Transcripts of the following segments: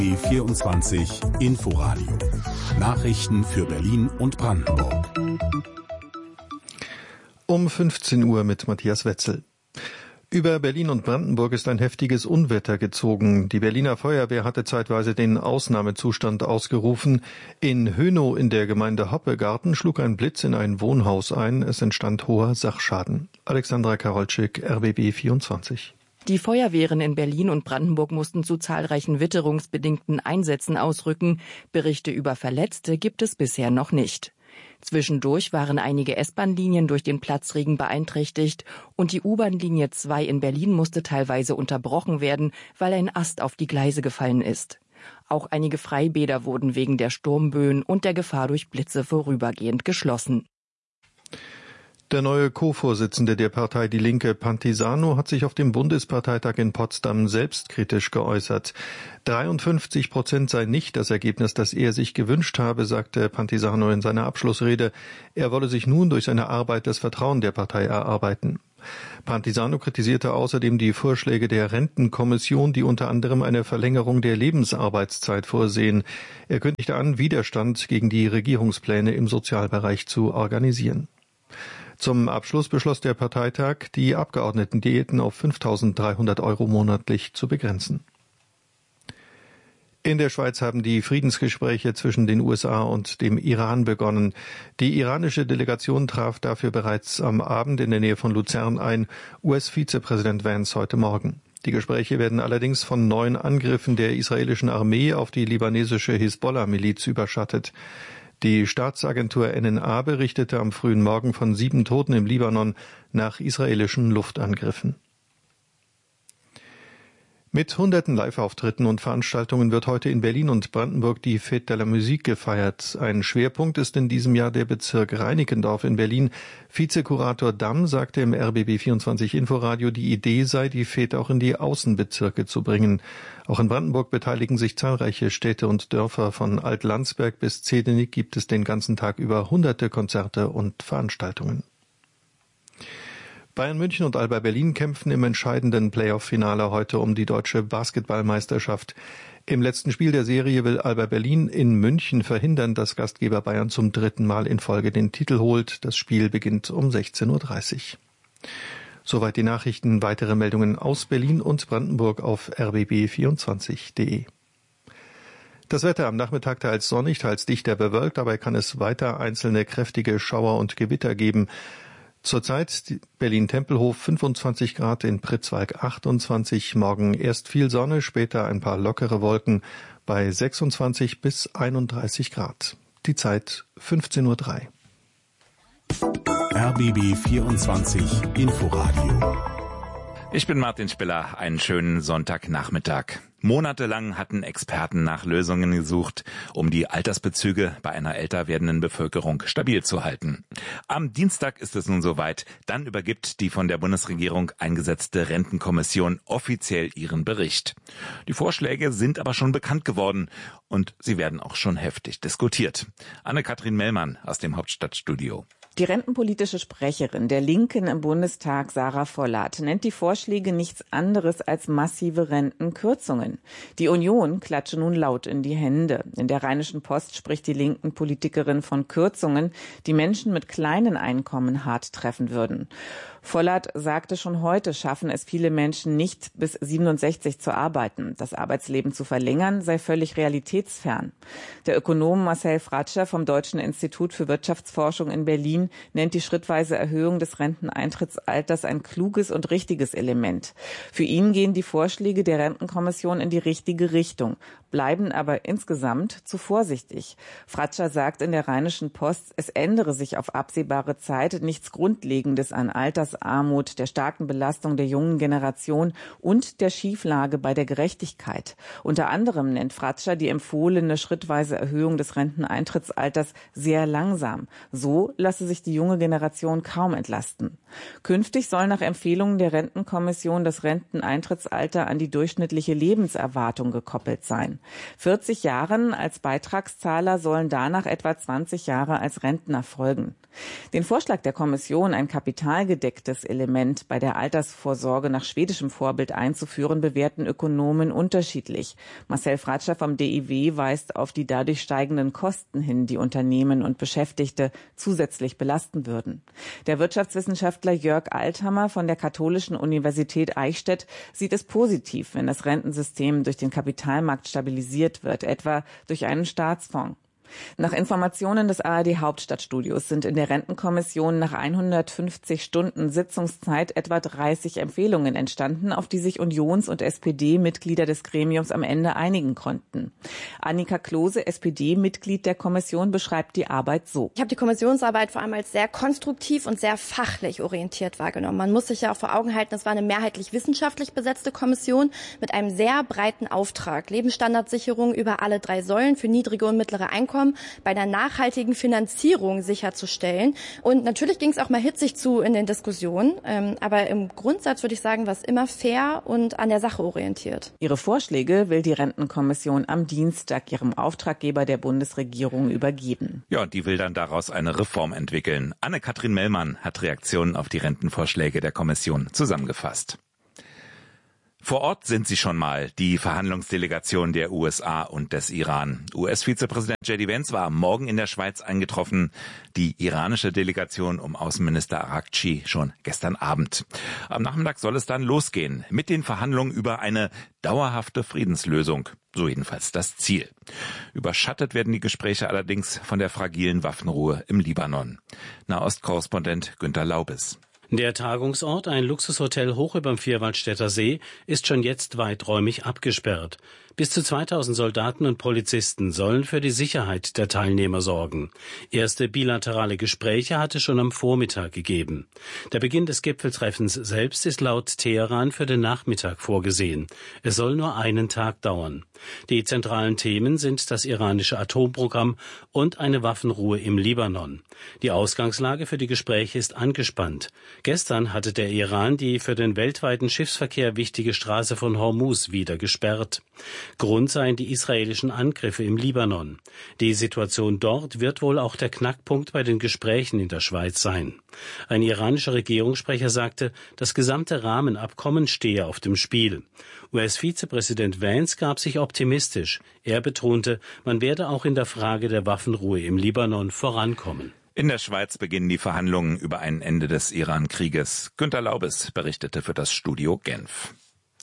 B24 Inforadio. Nachrichten für Berlin und Brandenburg. Um 15 Uhr mit Matthias Wetzel. Über Berlin und Brandenburg ist ein heftiges Unwetter gezogen. Die Berliner Feuerwehr hatte zeitweise den Ausnahmezustand ausgerufen. In Hönow in der Gemeinde Hoppegarten schlug ein Blitz in ein Wohnhaus ein. Es entstand hoher Sachschaden. Alexandra Karolczyk, RBB 24. Die Feuerwehren in Berlin und Brandenburg mussten zu zahlreichen witterungsbedingten Einsätzen ausrücken. Berichte über Verletzte gibt es bisher noch nicht. Zwischendurch waren einige S-Bahn-Linien durch den Platzregen beeinträchtigt und die U-Bahn-Linie 2 in Berlin musste teilweise unterbrochen werden, weil ein Ast auf die Gleise gefallen ist. Auch einige Freibäder wurden wegen der Sturmböen und der Gefahr durch Blitze vorübergehend geschlossen. Der neue Co-Vorsitzende der Partei Die Linke, Pantisano, hat sich auf dem Bundesparteitag in Potsdam selbstkritisch geäußert. 53% sei nicht das Ergebnis, das er sich gewünscht habe, sagte Pantisano in seiner Abschlussrede. Er wolle sich nun durch seine Arbeit das Vertrauen der Partei erarbeiten. Pantisano kritisierte außerdem die Vorschläge der Rentenkommission, die unter anderem eine Verlängerung der Lebensarbeitszeit vorsehen. Er kündigte an, Widerstand gegen die Regierungspläne im Sozialbereich zu organisieren. Zum Abschluss beschloss der Parteitag, die Abgeordnetendiäten auf 5.300 € monatlich zu begrenzen. In der Schweiz haben die Friedensgespräche zwischen den USA und dem Iran begonnen. Die iranische Delegation traf dafür bereits am Abend in der Nähe von Luzern ein, US-Vizepräsident Vance heute Morgen. Die Gespräche werden allerdings von neuen Angriffen der israelischen Armee auf die libanesische Hisbollah-Miliz überschattet. Die Staatsagentur NNA berichtete am frühen Morgen von 7 Toten im Libanon nach israelischen Luftangriffen. Mit hunderten Live-Auftritten und Veranstaltungen wird heute in Berlin und Brandenburg die Fête de la Musique gefeiert. Ein Schwerpunkt ist in diesem Jahr der Bezirk Reinickendorf in Berlin. Vizekurator Damm sagte im RBB 24 Inforadio, die Idee sei, die Fête auch in die Außenbezirke zu bringen. Auch in Brandenburg beteiligen sich zahlreiche Städte und Dörfer. Von Alt-Landsberg bis Zehdenick gibt es den ganzen Tag über hunderte Konzerte und Veranstaltungen. Bayern München und Alba Berlin kämpfen im entscheidenden Playoff-Finale heute um die deutsche Basketballmeisterschaft. Im letzten Spiel der Serie will Alba Berlin in München verhindern, dass Gastgeber Bayern zum 3. Mal in Folge den Titel holt. Das Spiel beginnt um 16.30 Uhr. Soweit die Nachrichten. Weitere Meldungen aus Berlin und Brandenburg auf rbb24.de. Das Wetter am Nachmittag teils sonnig, teils dichter bewölkt. Dabei kann es weiter einzelne kräftige Schauer und Gewitter geben. Zurzeit Berlin-Tempelhof 25 Grad, in Pritzwalk 28, morgen erst viel Sonne, später ein paar lockere Wolken bei 26 bis 31 Grad. Die Zeit 15.03 Uhr. RBB 24 Inforadio. Ich bin Martin Spiller, einen schönen Sonntagnachmittag. Monatelang hatten Experten nach Lösungen gesucht, um die Altersbezüge bei einer älter werdenden Bevölkerung stabil zu halten. Am Dienstag ist es nun soweit. Dann übergibt die von der Bundesregierung eingesetzte Rentenkommission offiziell ihren Bericht. Die Vorschläge sind aber schon bekannt geworden und sie werden auch schon heftig diskutiert. Anne-Kathrin Mellmann aus dem Hauptstadtstudio. Die rentenpolitische Sprecherin der Linken im Bundestag, Sarah Vollert, nennt die Vorschläge nichts anderes als massive Rentenkürzungen. Die Union klatsche nun laut in die Hände. In der Rheinischen Post spricht die linken Politikerin von Kürzungen, die Menschen mit kleinen Einkommen hart treffen würden. Vollert sagte, schon heute schaffen es viele Menschen nicht, bis 67 zu arbeiten. Das Arbeitsleben zu verlängern sei völlig realitätsfern. Der Ökonom Marcel Fratscher vom Deutschen Institut für Wirtschaftsforschung in Berlin nennt die schrittweise Erhöhung des Renteneintrittsalters ein kluges und richtiges Element. Für ihn gehen die Vorschläge der Rentenkommission in die richtige Richtung, bleiben aber insgesamt zu vorsichtig. Fratscher sagt in der Rheinischen Post, es ändere sich auf absehbare Zeit nichts Grundlegendes an Altersarmut, der starken Belastung der jungen Generation und der Schieflage bei der Gerechtigkeit. Unter anderem nennt Fratscher die empfohlene schrittweise Erhöhung des Renteneintrittsalters sehr langsam. So lasse sich die junge Generation kaum entlasten. Künftig soll nach Empfehlungen der Rentenkommission das Renteneintrittsalter an die durchschnittliche Lebenserwartung gekoppelt sein. 40 Jahren als Beitragszahler sollen danach etwa 20 Jahre als Rentner folgen. Den Vorschlag der Kommission, ein kapitalgedecktes berechtigtes Element bei der Altersvorsorge nach schwedischem Vorbild einzuführen, bewerten Ökonomen unterschiedlich. Marcel Fratscher vom DIW weist auf die dadurch steigenden Kosten hin, die Unternehmen und Beschäftigte zusätzlich belasten würden. Der Wirtschaftswissenschaftler Jörg Althammer von der Katholischen Universität Eichstätt sieht es positiv, wenn das Rentensystem durch den Kapitalmarkt stabilisiert wird, etwa durch einen Staatsfonds. Nach Informationen des ARD-Hauptstadtstudios sind in der Rentenkommission nach 150 Stunden Sitzungszeit etwa 30 Empfehlungen entstanden, auf die sich Unions- und SPD-Mitglieder des Gremiums am Ende einigen konnten. Annika Klose, SPD-Mitglied der Kommission, beschreibt die Arbeit so. Ich habe die Kommissionsarbeit vor allem als sehr konstruktiv und sehr fachlich orientiert wahrgenommen. Man muss sich ja auch vor Augen halten, es war eine mehrheitlich wissenschaftlich besetzte Kommission mit einem sehr breiten Auftrag. Lebensstandardsicherung über alle 3 Säulen für niedrige und mittlere Einkommen bei einer nachhaltigen Finanzierung sicherzustellen. Und natürlich ging es auch mal hitzig zu in den Diskussionen. Aber im Grundsatz würde ich sagen, war es immer fair und an der Sache orientiert. Ihre Vorschläge will die Rentenkommission am Dienstag ihrem Auftraggeber der Bundesregierung übergeben. Ja, und die will dann daraus eine Reform entwickeln. Anne-Kathrin Mellmann hat Reaktionen auf die Rentenvorschläge der Kommission zusammengefasst. Vor Ort sind sie schon mal, die Verhandlungsdelegation der USA und des Iran. US-Vizepräsident J.D. Vance war am Morgen in der Schweiz eingetroffen, die iranische Delegation um Außenminister Araghchi schon gestern Abend. Am Nachmittag soll es dann losgehen mit den Verhandlungen über eine dauerhafte Friedenslösung. So jedenfalls das Ziel. Überschattet werden die Gespräche allerdings von der fragilen Waffenruhe im Libanon. Nahostkorrespondent Günter Laubes. Der Tagungsort, ein Luxushotel hoch überm Vierwaldstätter See, ist schon jetzt weiträumig abgesperrt. Bis zu 2000 Soldaten und Polizisten sollen für die Sicherheit der Teilnehmer sorgen. Erste bilaterale Gespräche hatte schon am Vormittag gegeben. Der Beginn des Gipfeltreffens selbst ist laut Teheran für den Nachmittag vorgesehen. Es soll nur einen Tag dauern. Die zentralen Themen sind das iranische Atomprogramm und eine Waffenruhe im Libanon. Die Ausgangslage für die Gespräche ist angespannt. Gestern hatte der Iran die für den weltweiten Schiffsverkehr wichtige Straße von Hormuz wieder gesperrt. Grund seien die israelischen Angriffe im Libanon. Die Situation dort wird wohl auch der Knackpunkt bei den Gesprächen in der Schweiz sein. Ein iranischer Regierungssprecher sagte, das gesamte Rahmenabkommen stehe auf dem Spiel. US-Vizepräsident Vance gab sich optimistisch. Er betonte, man werde auch in der Frage der Waffenruhe im Libanon vorankommen. In der Schweiz beginnen die Verhandlungen über ein Ende des Iran-Krieges. Günter Laubes berichtete für das Studio Genf.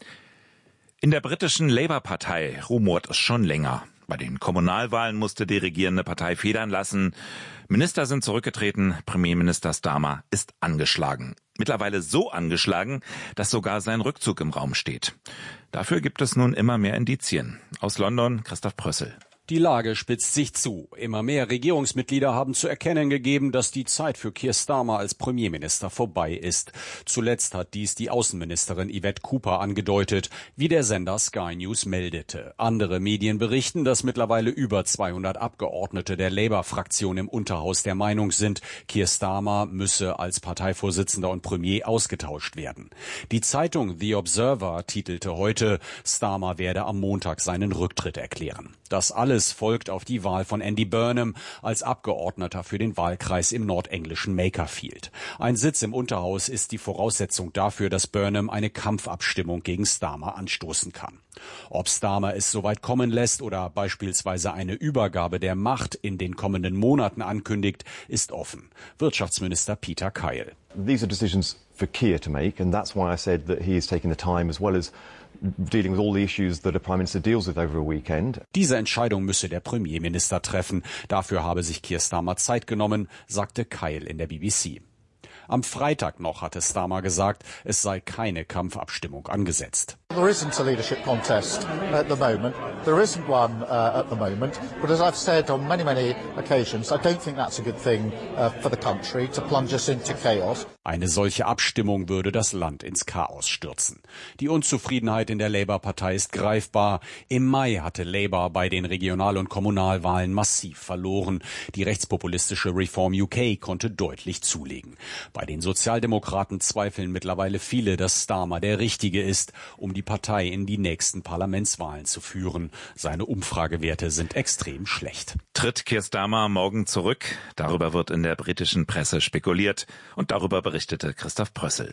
In der britischen Labour-Partei rumort es schon länger. Bei den Kommunalwahlen musste die regierende Partei federn lassen. Minister sind zurückgetreten, Premierminister Starmer ist angeschlagen. Mittlerweile so angeschlagen, dass sogar sein Rückzug im Raum steht. Dafür gibt es nun immer mehr Indizien. Aus London Christoph Prössel. Die Lage spitzt sich zu. Immer mehr Regierungsmitglieder haben zu erkennen gegeben, dass die Zeit für Keir Starmer als Premierminister vorbei ist. Zuletzt hat dies die Außenministerin Yvette Cooper angedeutet, wie der Sender Sky News meldete. Andere Medien berichten, dass mittlerweile über 200 Abgeordnete der Labour-Fraktion im Unterhaus der Meinung sind, Keir Starmer müsse als Parteivorsitzender und Premier ausgetauscht werden. Die Zeitung The Observer titelte heute, Starmer werde am Montag seinen Rücktritt erklären. Das alles folgt auf die Wahl von Andy Burnham als Abgeordneter für den Wahlkreis im nordenglischen Makerfield. Ein Sitz im Unterhaus ist die Voraussetzung dafür, dass Burnham eine Kampfabstimmung gegen Starmer anstoßen kann. Ob Starmer es soweit kommen lässt oder beispielsweise eine Übergabe der Macht in den kommenden Monaten ankündigt, ist offen. Wirtschaftsminister Peter Kyle. These are decisions for Keir to make, and that's why I said that he is taking the time as well as dealing with all the issues that a Prime Minister deals with over a weekend. Diese Entscheidung müsse der Premierminister treffen. Dafür habe sich Keir Starmer Zeit genommen, sagte Kyle in der BBC. Am Freitag noch hatte Starmer gesagt, es sei keine Kampfabstimmung angesetzt. There isn't a leadership contest at the moment. There isn't one at the moment. But as I've said on many occasions, I don't think that's a good thing for the country to plunge us into chaos. Eine solche Abstimmung würde das Land ins Chaos stürzen. Die Unzufriedenheit in der Labour-Partei ist greifbar. Im Mai hatte Labour bei den Regional- und Kommunalwahlen massiv verloren. Die rechtspopulistische Reform UK konnte deutlich zulegen. Bei den Sozialdemokraten zweifeln mittlerweile viele, dass Starmer der Richtige ist, um die Partei in die nächsten Parlamentswahlen zu führen. Seine Umfragewerte sind extrem schlecht. Tritt Keir Starmer morgen zurück? Darüber wird in der britischen Presse spekuliert und darüber berichtete Christoph Prössel.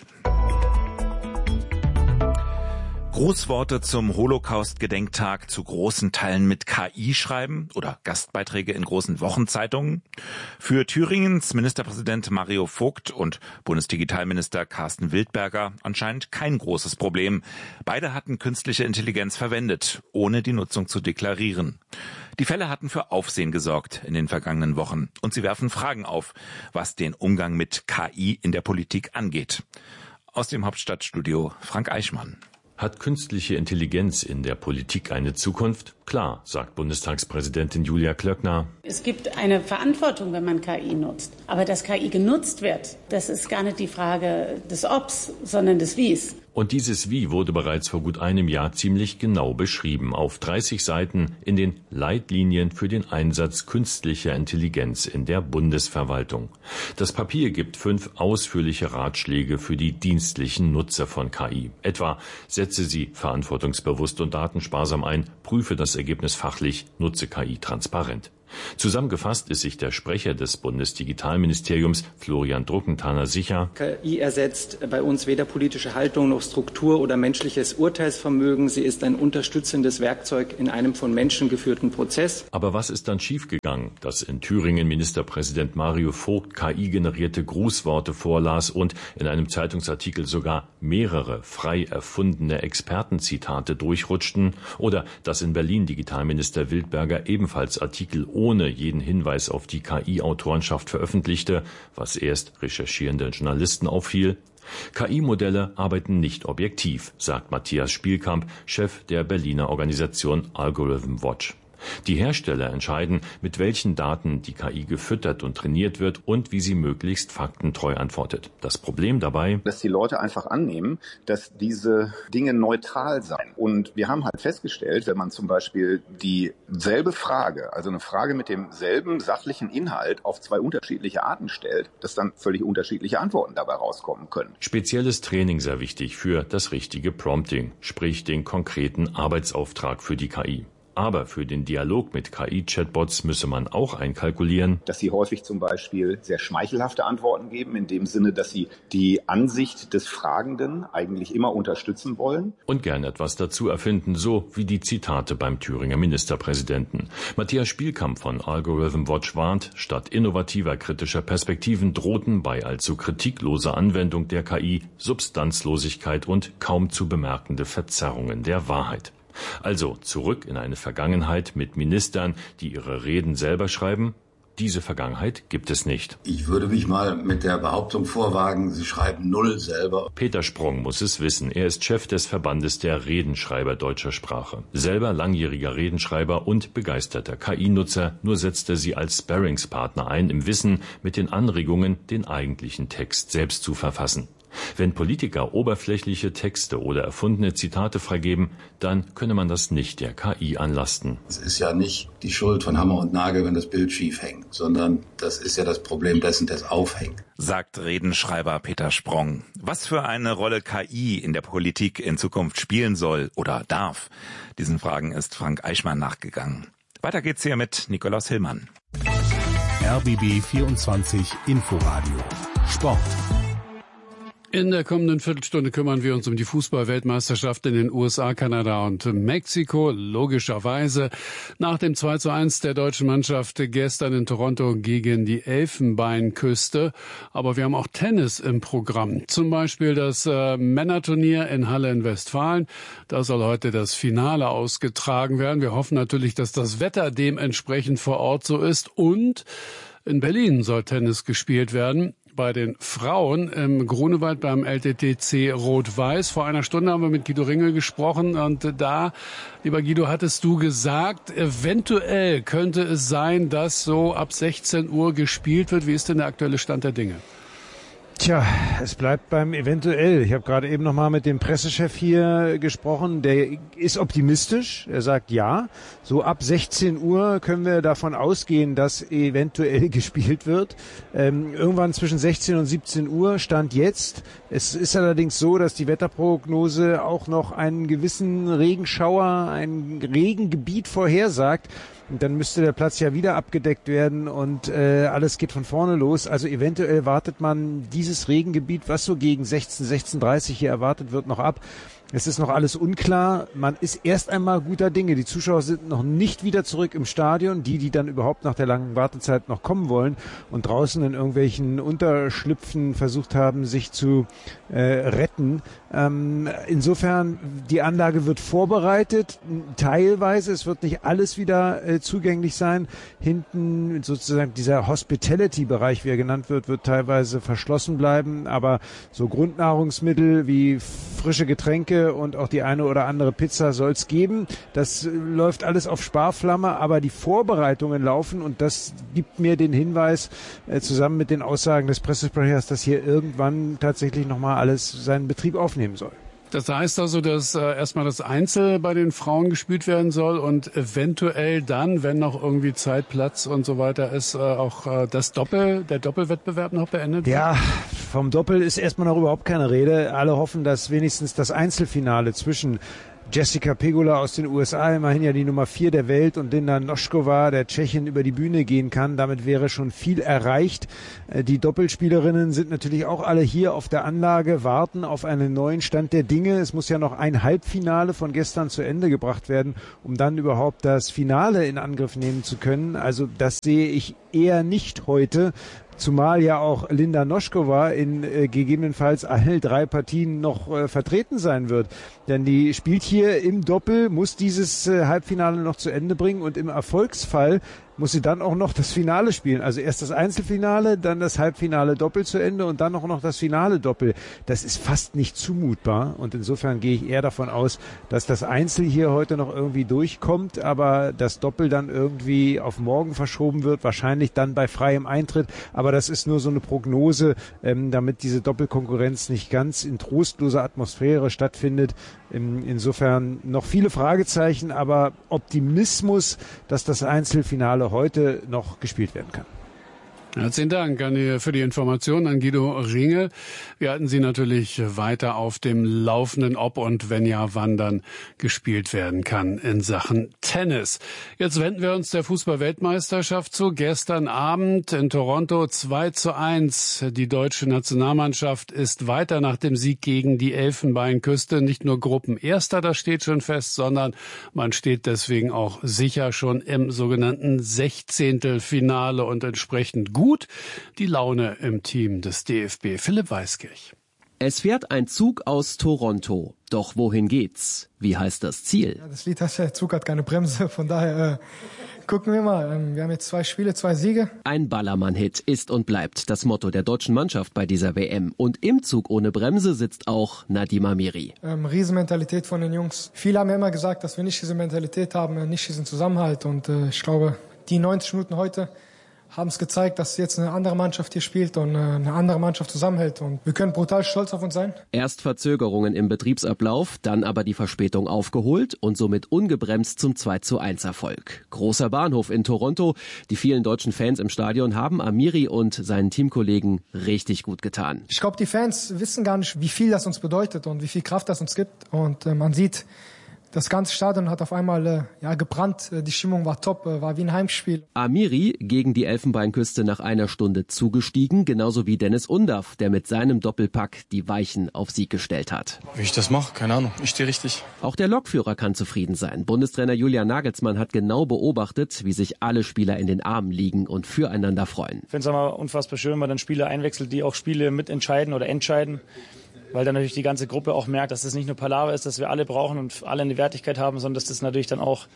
Grußworte zum Holocaust-Gedenktag zu großen Teilen mit KI schreiben oder Gastbeiträge in großen Wochenzeitungen? Für Thüringens Ministerpräsident Mario Vogt und Bundesdigitalminister Carsten Wildberger anscheinend kein großes Problem. Beide hatten künstliche Intelligenz verwendet, ohne die Nutzung zu deklarieren. Die Fälle hatten für Aufsehen gesorgt in den vergangenen Wochen und sie werfen Fragen auf, was den Umgang mit KI in der Politik angeht. Aus dem Hauptstadtstudio Frank Eichmann. Hat künstliche Intelligenz in der Politik eine Zukunft? Klar, sagt Bundestagspräsidentin Julia Klöckner. Es gibt eine Verantwortung, wenn man KI nutzt. Aber dass KI genutzt wird, das ist gar nicht die Frage des Obs, sondern des Wies. Und dieses Wie wurde bereits vor gut einem Jahr ziemlich genau beschrieben, auf 30 Seiten in den Leitlinien für den Einsatz künstlicher Intelligenz in der Bundesverwaltung. Das Papier gibt 5 ausführliche Ratschläge für die dienstlichen Nutzer von KI. Etwa: setze sie verantwortungsbewusst und datensparsam ein, prüfe das Ergebnis fachlich, nutze KI transparent. Zusammengefasst ist sich der Sprecher des Bundesdigitalministeriums, Florian Druckenthaler, sicher: KI ersetzt bei uns weder politische Haltung noch Struktur oder menschliches Urteilsvermögen. Sie ist ein unterstützendes Werkzeug in einem von Menschen geführten Prozess. Aber was ist dann schiefgegangen, dass in Thüringen Ministerpräsident Mario Vogt KI-generierte Grußworte vorlas und in einem Zeitungsartikel sogar mehrere frei erfundene Expertenzitate durchrutschten? Oder dass in Berlin Digitalminister Wildberger ebenfalls Artikel ohne jeden Hinweis auf die KI-Autorenschaft veröffentlichte, was erst recherchierenden Journalisten auffiel? KI-Modelle arbeiten nicht objektiv, sagt Matthias Spielkamp, Chef der Berliner Organisation Algorithm Watch. Die Hersteller entscheiden, mit welchen Daten die KI gefüttert und trainiert wird und wie sie möglichst faktentreu antwortet. Das Problem dabei: dass die Leute einfach annehmen, dass diese Dinge neutral seien. Und wir haben halt festgestellt, wenn man zum Beispiel dieselbe Frage, also eine Frage mit demselben sachlichen Inhalt auf 2 unterschiedliche Arten stellt, dass dann völlig unterschiedliche Antworten dabei rauskommen können. Spezielles Training sehr wichtig für das richtige Prompting, sprich den konkreten Arbeitsauftrag für die KI. Aber für den Dialog mit KI-Chatbots müsse man auch einkalkulieren, dass sie häufig zum Beispiel sehr schmeichelhafte Antworten geben, in dem Sinne, dass sie die Ansicht des Fragenden eigentlich immer unterstützen wollen. Und gern etwas dazu erfinden, so wie die Zitate beim Thüringer Ministerpräsidenten. Matthias Spielkamp von Algorithm Watch warnt, statt innovativer kritischer Perspektiven drohten bei allzu kritikloser Anwendung der KI Substanzlosigkeit und kaum zu bemerkende Verzerrungen der Wahrheit. Also zurück in eine Vergangenheit mit Ministern, die ihre Reden selber schreiben? Diese Vergangenheit gibt es nicht. Ich würde mich mal mit der Behauptung vorwagen, sie schreiben null selber. Peter Sprong muss es wissen. Er ist Chef des Verbandes der Redenschreiber deutscher Sprache. Selber langjähriger Redenschreiber und begeisterter KI-Nutzer, nur setzt er sie als Sparringspartner ein, im Wissen, mit den Anregungen den eigentlichen Text selbst zu verfassen. Wenn Politiker oberflächliche Texte oder erfundene Zitate freigeben, dann könne man das nicht der KI anlasten. Es ist ja nicht die Schuld von Hammer und Nagel, wenn das Bild schief hängt, sondern das ist ja das Problem dessen, der es aufhängt. Sagt Redenschreiber Peter Sprong. Was für eine Rolle KI in der Politik in Zukunft spielen soll oder darf, diesen Fragen ist Frank Eichmann nachgegangen. Weiter geht's hier mit Nikolaus Hillmann. RBB 24 Inforadio Sport. In der kommenden Viertelstunde kümmern wir uns um die Fußball-Weltmeisterschaft in den USA, Kanada und Mexiko. Logischerweise nach dem 2:1 der deutschen Mannschaft gestern in Toronto gegen die Elfenbeinküste. Aber wir haben auch Tennis im Programm. Zum Beispiel das Männerturnier in Halle in Westfalen. Da soll heute das Finale ausgetragen werden. Wir hoffen natürlich, dass das Wetter dementsprechend vor Ort so ist. Und in Berlin soll Tennis gespielt werden. Bei den Frauen im Grunewald beim LTTC Rot-Weiß. Vor einer Stunde haben wir mit Guido Ringel gesprochen und da, lieber Guido, hattest du gesagt, eventuell könnte es sein, dass so ab 16 Uhr gespielt wird. Wie ist denn der aktuelle Stand der Dinge? Tja, es bleibt beim eventuell. Ich habe gerade eben noch mal mit dem Pressechef hier gesprochen. Der ist optimistisch. Er sagt ja. So ab 16 Uhr können wir davon ausgehen, dass eventuell gespielt wird. Irgendwann zwischen 16 und 17 Uhr Stand jetzt. Es ist allerdings so, dass die Wetterprognose auch noch einen gewissen Regenschauer, ein Regengebiet vorhersagt. Und dann müsste der Platz ja wieder abgedeckt werden und alles geht von vorne los. Also eventuell wartet man dieses Regengebiet, was so gegen 16:30 hier erwartet wird, noch ab. Es ist noch alles unklar. Man ist erst einmal guter Dinge. Die Zuschauer sind noch nicht wieder zurück im Stadion, die dann überhaupt nach der langen Wartezeit noch kommen wollen und draußen in irgendwelchen Unterschlüpfen versucht haben, sich zu retten. Insofern, die Anlage wird vorbereitet, teilweise. Es wird nicht alles wieder zugänglich sein. Hinten sozusagen dieser Hospitality-Bereich, wie er genannt wird, wird teilweise verschlossen bleiben. Aber so Grundnahrungsmittel wie frische Getränke und auch die eine oder andere Pizza soll es geben. Das läuft alles auf Sparflamme, aber die Vorbereitungen laufen und das gibt mir den Hinweis, zusammen mit den Aussagen des Pressesprechers, dass hier irgendwann tatsächlich nochmal alles seinen Betrieb aufnehmen soll. Das heißt also, dass erstmal das Einzel bei den Frauen gespielt werden soll und eventuell dann, wenn noch irgendwie Zeit, Platz und so weiter ist, auch der Doppelwettbewerb noch beendet wird? Ja, vom Doppel ist erstmal noch überhaupt keine Rede. Alle hoffen, dass wenigstens das Einzelfinale zwischen Jessica Pegula aus den USA, immerhin ja die Nummer 4 der Welt, und Linda Noskova, der Tschechin, über die Bühne gehen kann. Damit wäre schon viel erreicht. Die Doppelspielerinnen sind natürlich auch alle hier auf der Anlage, warten auf einen neuen Stand der Dinge. Es muss ja noch ein Halbfinale von gestern zu Ende gebracht werden, um dann überhaupt das Finale in Angriff nehmen zu können. Also das sehe ich eher nicht heute. Zumal ja auch Linda Noskova in gegebenenfalls allen 3 Partien noch vertreten sein wird. Denn die spielt hier im Doppel, muss dieses Halbfinale noch zu Ende bringen und im Erfolgsfall muss sie dann auch noch das Finale spielen. Also erst das Einzelfinale, dann das Halbfinale Doppel zu Ende und dann noch das Finale Doppel. Das ist fast nicht zumutbar und insofern gehe ich eher davon aus, dass das Einzel hier heute noch irgendwie durchkommt, aber das Doppel dann irgendwie auf morgen verschoben wird, wahrscheinlich dann bei freiem Eintritt. Aber das ist nur so eine Prognose, damit diese Doppelkonkurrenz nicht ganz in trostloser Atmosphäre stattfindet. Insofern noch viele Fragezeichen, aber Optimismus, dass das Einzelfinale heute noch gespielt werden kann. Herzlichen Dank für die Informationen an Guido Ringel. Wir halten Sie natürlich weiter auf dem Laufenden, ob und wenn ja, wann dann gespielt werden kann in Sachen Tennis. Jetzt wenden wir uns der Fußball-Weltmeisterschaft zu. Gestern Abend in Toronto 2:1. Die deutsche Nationalmannschaft ist weiter nach dem Sieg gegen die Elfenbeinküste nicht nur Gruppenerster, das steht schon fest, sondern man steht deswegen auch sicher schon im sogenannten 16. Finale und entsprechend gut die Laune im Team des DFB. Philipp Weiskirch. Es fährt ein Zug aus Toronto. Doch wohin geht's? Wie heißt das Ziel? Ja, das Lied heißt ja, der Zug hat keine Bremse. Von daher gucken wir mal. Wir haben jetzt 2 Spiele, 2 Siege. Ein Ballermann-Hit ist und bleibt das Motto der deutschen Mannschaft bei dieser WM. Und im Zug ohne Bremse sitzt auch Nadim Amiri. Riesenmentalität von den Jungs. Viele haben ja immer gesagt, dass wir nicht diese Mentalität haben, nicht diesen Zusammenhalt. Und ich glaube, die 90 Minuten heute haben es gezeigt, dass jetzt eine andere Mannschaft hier spielt und eine andere Mannschaft zusammenhält. Und wir können brutal stolz auf uns sein. Erst Verzögerungen im Betriebsablauf, dann aber die Verspätung aufgeholt und somit ungebremst zum 2:1 Erfolg. Großer Bahnhof in Toronto. Die vielen deutschen Fans im Stadion haben Amiri und seinen Teamkollegen richtig gut getan. Ich glaube, die Fans wissen gar nicht, wie viel das uns bedeutet und wie viel Kraft das uns gibt. Und man sieht, das ganze Stadion hat auf einmal gebrannt. Die Stimmung war top, war wie ein Heimspiel. Amiri gegen die Elfenbeinküste nach einer Stunde zugestiegen, genauso wie Dennis Undaff, der mit seinem Doppelpack die Weichen auf Sieg gestellt hat. Wie ich das mache, keine Ahnung. Ich stehe richtig. Auch der Lokführer kann zufrieden sein. Bundestrainer Julian Nagelsmann hat genau beobachtet, wie sich alle Spieler in den Armen liegen und füreinander freuen. Ich finde es immer unfassbar schön, wenn man dann Spieler einwechselt, die auch Spiele mitentscheiden oder entscheiden. Weil dann natürlich die ganze Gruppe auch merkt, dass das nicht nur Palaver ist, dass wir alle brauchen und alle eine Wertigkeit haben, sondern dass das natürlich dann auch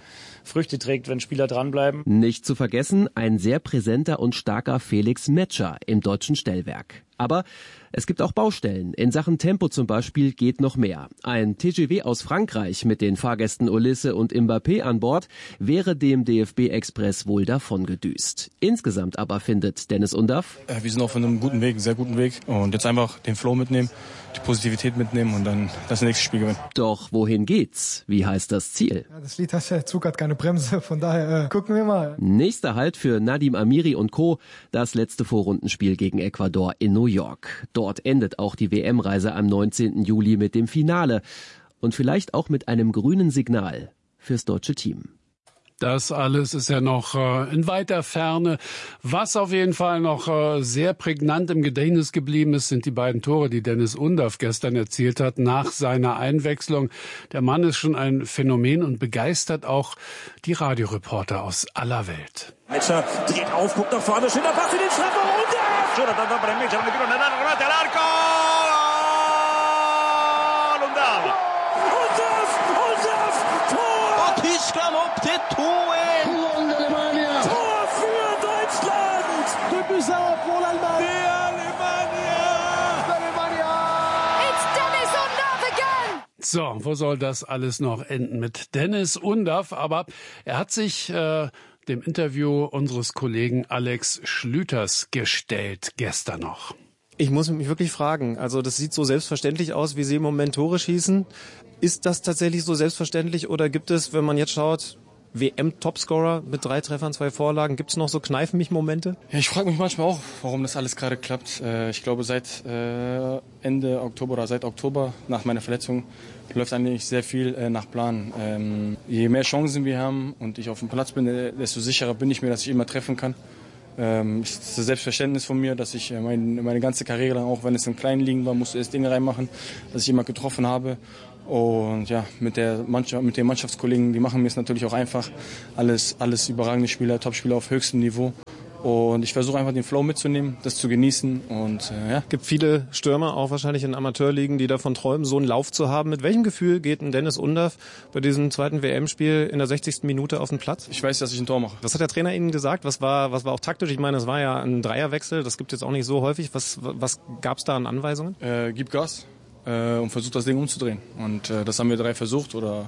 Früchte trägt, wenn Spieler dranbleiben. Nicht zu vergessen, ein sehr präsenter und starker Felix Metscher im deutschen Stellwerk. Aber es gibt auch Baustellen. In Sachen Tempo zum Beispiel geht noch mehr. Ein TGV aus Frankreich mit den Fahrgästen Ulisse und Mbappé an Bord wäre dem DFB-Express wohl davongedüst. Insgesamt aber findet Dennis Undaff: Wir sind auf einem guten Weg, sehr guten Weg. Und jetzt einfach den Flow mitnehmen, die Positivität mitnehmen und dann das nächste Spiel gewinnen. Doch wohin geht's? Wie heißt das Ziel? Ja, das Lied heißt ja, Zug hat keine Bremse, von daher gucken wir mal. Nächster Halt für Nadim Amiri und Co. Das letzte Vorrundenspiel gegen Ecuador in New York. Dort endet auch die WM-Reise am 19. Juli mit dem Finale. Und vielleicht auch mit einem grünen Signal fürs deutsche Team. Das alles ist ja noch in weiter Ferne. Was auf jeden Fall noch sehr prägnant im Gedächtnis geblieben ist, sind die beiden Tore, die Dennis Undaff gestern erzielt hat nach seiner Einwechslung. Der Mann ist schon ein Phänomen und begeistert auch die Radioreporter aus aller Welt. Metscher dreht auf, guckt nach vorne, schöner Pass in den Strafraum und Jonathan Metscher mit una remate al arco. Tyskland upp till 2-1. Tor für Deutschland. It's Dennis Undaff again. So, wo soll das alles noch enden mit Dennis Undaff? Aber er hat sich dem Interview unseres Kollegen Alex Schlüters gestellt, gestern noch. Ich muss mich wirklich fragen, also das sieht so selbstverständlich aus, wie Sie im Moment Tore schießen. Ist das tatsächlich so selbstverständlich oder gibt es, wenn man jetzt schaut, WM-Topscorer mit 3 Treffern, 2 Vorlagen, gibt es noch so Kneifen mich Momente? Ja, ich frage mich manchmal auch, warum das alles gerade klappt. Ich glaube, seit Ende Oktober oder seit Oktober nach meiner Verletzung läuft eigentlich sehr viel nach Plan. Je mehr Chancen wir haben und ich auf dem Platz bin, desto sicherer bin ich mir, dass ich immer treffen kann. Das ist das Selbstverständnis von mir, dass ich meine ganze Karriere lang, auch wenn es in kleinen Ligen war, musste erst Dinge reinmachen, dass ich immer getroffen habe. Und ja, mit den Mannschaftskollegen, die machen mir es natürlich auch einfach. Alles überragende Spieler, Topspieler auf höchstem Niveau. Und ich versuche einfach den Flow mitzunehmen, das zu genießen. Und ja. Gibt viele Stürmer, auch wahrscheinlich in Amateurligen, die davon träumen, so einen Lauf zu haben. Mit welchem Gefühl geht ein Dennis Undaff bei diesem zweiten WM-Spiel in der 60. Minute auf den Platz? Ich weiß, dass ich ein Tor mache. Was hat der Trainer Ihnen gesagt? Was war auch taktisch? Ich meine, es war ja ein Dreierwechsel, das gibt es jetzt auch nicht so häufig. Was gab es da an Anweisungen? Gib Gas und versuch das Ding umzudrehen. Und das haben wir 3 versucht oder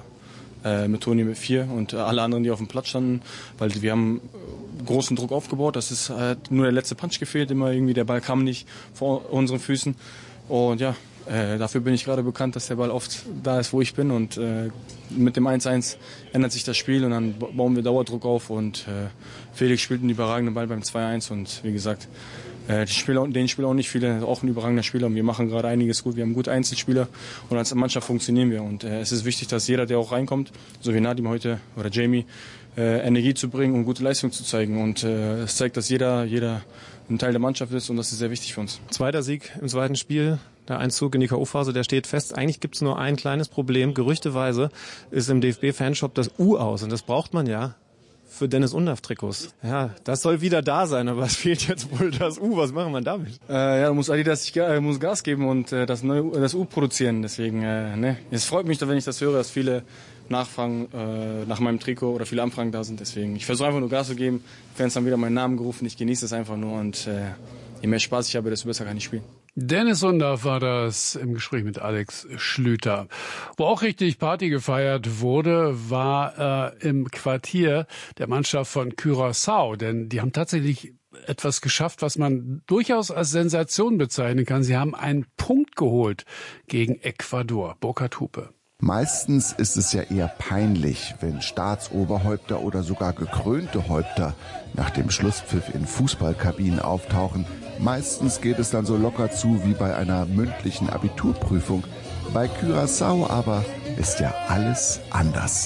mit Toni mit 4 und alle anderen, die auf dem Platz standen, weil wir haben großen Druck aufgebaut. Das ist nur der letzte Punch gefehlt, immer irgendwie der Ball kam nicht vor unseren Füßen. Und ja, dafür bin ich gerade bekannt, dass der Ball oft da ist, wo ich bin. Und mit dem 1-1 ändert sich das Spiel und dann bauen wir Dauerdruck auf. Und Felix spielt einen überragenden Ball beim 2-1 und wie gesagt, den spielen auch nicht viele, auch ein überragender Spieler. Und wir machen gerade einiges gut. Wir haben gute Einzelspieler und als Mannschaft funktionieren wir. Und es ist wichtig, dass jeder, der auch reinkommt, so wie Nadim heute oder Jamie, Energie zu bringen und gute Leistung zu zeigen. Und es zeigt, dass jeder ein Teil der Mannschaft ist und das ist sehr wichtig für uns. Zweiter Sieg im zweiten Spiel. Der Einzug in die K.O.-Phase, der steht fest. Eigentlich gibt es nur ein kleines Problem. Gerüchteweise ist im DFB-Fanshop das U aus und das braucht man ja für Dennis Undaff-Trikots. Ja, das soll wieder da sein, aber es fehlt jetzt wohl das U. Was machen wir damit? Ja, da muss Adidas muss Gas geben und das U produzieren. Deswegen, es freut mich, wenn ich das höre, dass viele nachfragen nach meinem Trikot oder viele Anfragen da sind. Deswegen, ich versuche einfach nur Gas zu geben. Fans haben wieder meinen Namen gerufen. Ich genieße es einfach nur und je mehr Spaß ich habe, desto besser kann ich spielen. Dennis Undaff war das im Gespräch mit Alex Schlüter. Wo auch richtig Party gefeiert wurde, war im Quartier der Mannschaft von Curaçao. Denn die haben tatsächlich etwas geschafft, was man durchaus als Sensation bezeichnen kann. Sie haben einen Punkt geholt gegen Ecuador. Burkhard Hupe. Meistens ist es ja eher peinlich, wenn Staatsoberhäupter oder sogar gekrönte Häupter nach dem Schlusspfiff in Fußballkabinen auftauchen. Meistens geht es dann so locker zu wie bei einer mündlichen Abiturprüfung. Bei Curaçao aber ist ja alles anders.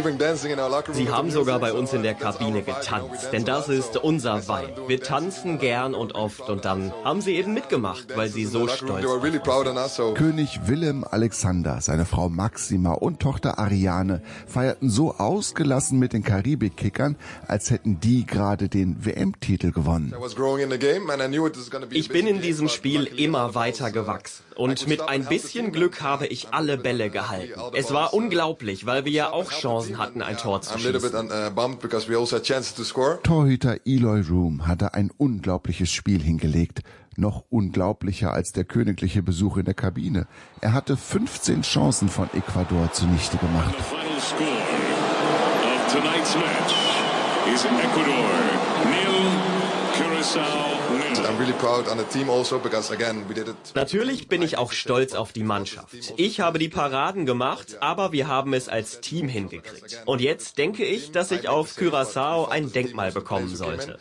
Sie haben sogar bei uns in der Kabine getanzt, denn das ist unser Vibe. Wir tanzen gern und oft und dann haben sie eben mitgemacht, weil sie so stolz sind. König Willem Alexander, seine Frau Maxima und Tochter Ariane feierten so ausgelassen mit den Karibik-Kickern, als hätten die gerade den WM-Titel gewonnen. Ich bin in diesem Spiel immer weiter gewachsen und mit ein bisschen Glück habe ich alle Bälle gehalten. Es war unglaublich unglaublich, weil wir ja auch Chancen hatten, ein Tor zu schießen. Torhüter Eloy Room hatte ein unglaubliches Spiel hingelegt. Noch unglaublicher als der königliche Besuch in der Kabine. Er hatte 15 Chancen von Ecuador zunichte gemacht. Natürlich bin ich auch stolz auf die Mannschaft. Ich habe die Paraden gemacht, aber wir haben es als Team hingekriegt. Und jetzt denke ich, dass ich auf Curaçao ein Denkmal bekommen sollte.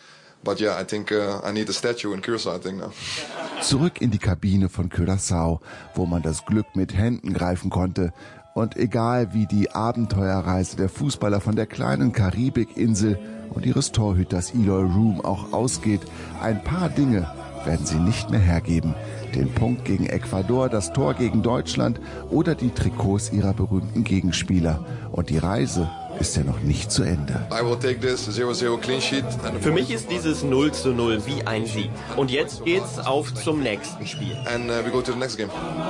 Zurück in die Kabine von Curaçao, wo man das Glück mit Händen greifen konnte. Und egal wie die Abenteuerreise der Fußballer von der kleinen Karibikinsel und ihres Torhüters Eloy Room auch ausgeht, ein paar Dinge werden sie nicht mehr hergeben. Den Punkt gegen Ecuador, das Tor gegen Deutschland oder die Trikots ihrer berühmten Gegenspieler. Und die Reise ist ja noch nicht zu Ende. Für mich ist dieses 0:0 wie ein Sieg. Und jetzt geht's auf zum nächsten Spiel.